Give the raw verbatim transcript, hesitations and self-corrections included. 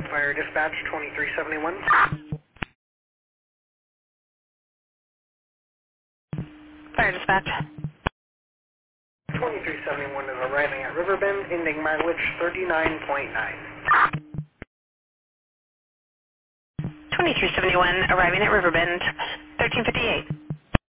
Fire dispatch twenty-three seventy-one. Fire dispatch. twenty-three seventy-one is arriving at Riverbend, ending mileage thirty-nine point nine. twenty-three seventy-one arriving at Riverbend, thirteen fifty-eight.